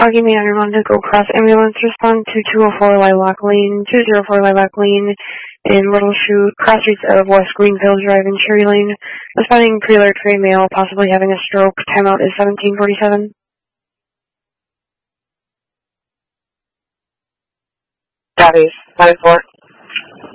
Augie Manor, Montego Cross Ambulance, respond to 204 Lilac Lane, 204 Lilac Lane in Myrtle Chute, cross streets of West Greenfield Drive and Cherry Lane. Responding pre-alert for a male, possibly having a stroke. Timeout is 17:47. Copy. 5-4.